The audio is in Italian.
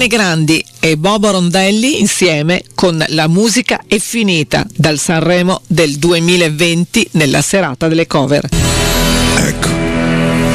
Giovanni Grandi e Bobo Rondelli insieme con La musica è finita, dal Sanremo del 2020 nella serata delle cover. Ecco,